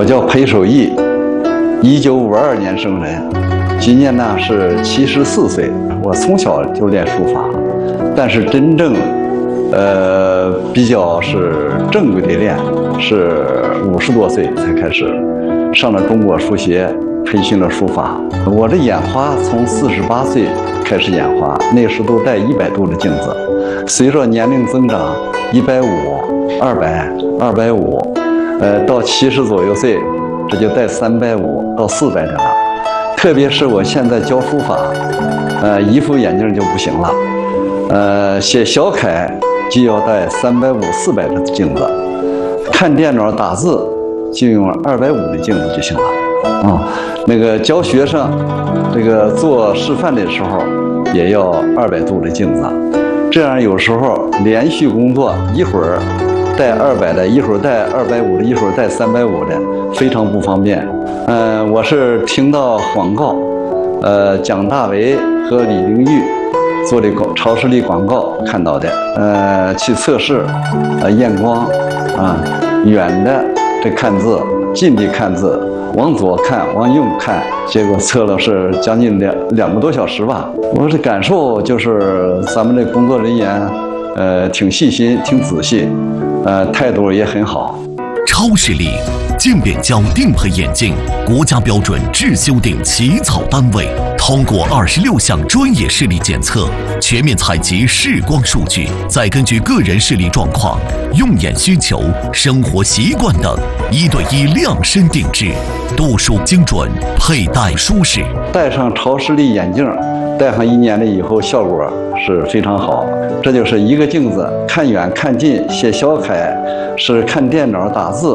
我叫裴守义，1952年生人，今年呢是74岁。我从小就练书法，但是真正比较是正规的练，是50多岁才开始上了中国书协，培训了书法。我这眼花从48岁开始眼花，那时都戴100度的镜子，随着年龄增长，150、200、250，到70左右岁，这就戴350到400的了。特别是我现在教书法，一副眼镜就不行了，写小楷就要戴350、400的镜子，看电脑打字就用250的镜子就行了。那个教学生，这个做示范的时候也要200度的镜子，这样有时候连续工作，一会儿戴200的，一会儿戴250的，一会儿戴350的，非常不方便。我是听到广告，蒋大为和李玲玉做的超视力广告看到的，去测试，验光，远的这看字，近的看字，往左看，往右看，结果测了是将近2个多小时吧。我的感受就是咱们这工作人员，挺细心，挺仔细，态度也很好。 超视力渐变焦定配眼镜，国家标准质修订起草单位，通过26项专业视力检测，全面采集视光数据，再根据个人视力状况、用眼需求、生活习惯等，1对1量身定制，度数精准，佩戴舒适。 戴上超视力眼镜，戴上1年了以后，效果是非常好。这就是一个镜子，看远看近，写小楷，是看电脑打字。